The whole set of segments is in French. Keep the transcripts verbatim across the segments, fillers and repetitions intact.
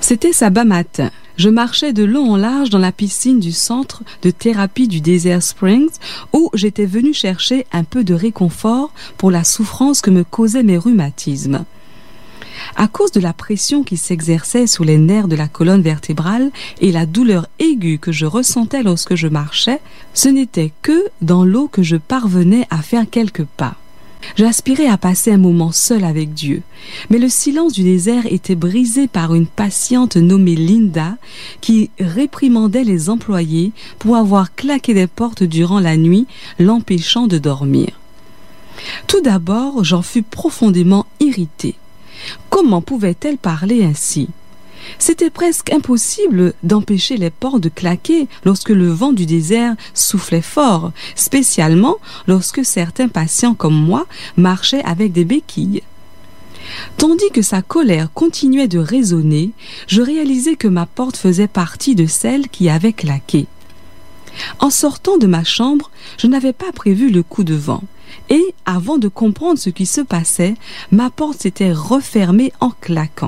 C'était sabbat matin. Je marchais de long en large dans la piscine du centre de thérapie du Desert Springs où j'étais venue chercher un peu de réconfort pour la souffrance que me causaient mes rhumatismes. À cause de la pression qui s'exerçait sur les nerfs de la colonne vertébrale et la douleur aiguë que je ressentais lorsque je marchais, ce n'était que dans l'eau que je parvenais à faire quelques pas. J'aspirais à passer un moment seul avec Dieu, mais le silence du désert était brisé par une patiente nommée Linda qui réprimandait les employés pour avoir claqué des portes durant la nuit, l'empêchant de dormir. Tout d'abord, j'en fus profondément irritée. Comment pouvait-elle parler ainsi ? C'était presque impossible d'empêcher les portes de claquer lorsque le vent du désert soufflait fort, spécialement lorsque certains patients comme moi marchaient avec des béquilles. Tandis que sa colère continuait de résonner, je réalisais que ma porte faisait partie de celles qui avaient claqué. En sortant de ma chambre, je n'avais pas prévu le coup de vent. Et, avant de comprendre ce qui se passait, ma porte s'était refermée en claquant.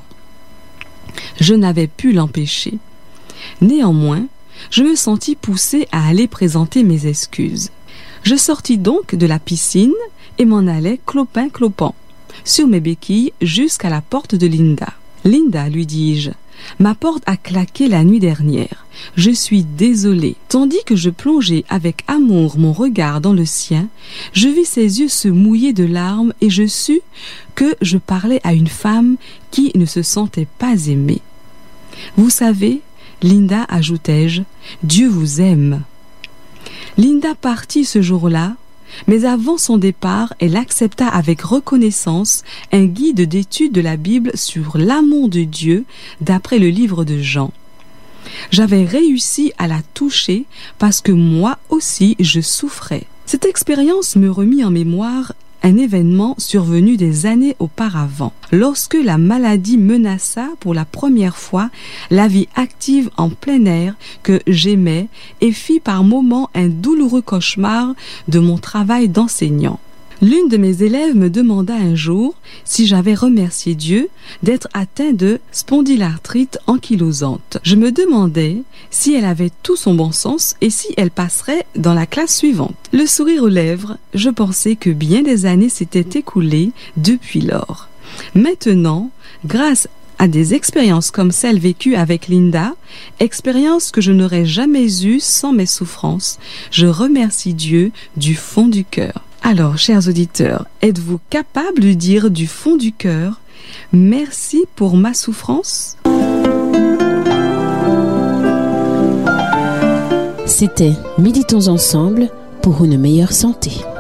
Je n'avais pu l'empêcher. Néanmoins, je me sentis poussée à aller présenter mes excuses. Je sortis donc de la piscine et m'en allai clopin-clopant, sur mes béquilles jusqu'à la porte de Linda. « Linda, lui dis-je, ma porte a claqué la nuit dernière. Je suis désolée. » Tandis que je plongeais avec amour mon regard dans le sien, je vis ses yeux se mouiller de larmes et je sus que je parlais à une femme qui ne se sentait pas aimée. « Vous savez, Linda, ajoutai-je, Dieu vous aime. » Linda partit ce jour-là, mais avant son départ, elle accepta avec reconnaissance un guide d'étude de la Bible sur l'amour de Dieu d'après le livre de Jean. J'avais réussi à la toucher parce que moi aussi je souffrais. Cette expérience me remit en mémoire un événement survenu des années auparavant, lorsque la maladie menaça pour la première fois la vie active en plein air que j'aimais et fit par moments un douloureux cauchemar de mon travail d'enseignant. L'une de mes élèves me demanda un jour si j'avais remercié Dieu d'être atteint de spondylarthrite ankylosante. Je me demandais si elle avait tout son bon sens et si elle passerait dans la classe suivante. Le sourire aux lèvres, je pensais que bien des années s'étaient écoulées depuis lors. Maintenant, grâce à des expériences comme celle vécue avec Linda, expériences que je n'aurais jamais eues sans mes souffrances, je remercie Dieu du fond du cœur. Alors, chers auditeurs, êtes-vous capables de dire du fond du cœur « Merci pour ma souffrance » ? C'était Méditons ensemble pour une meilleure santé.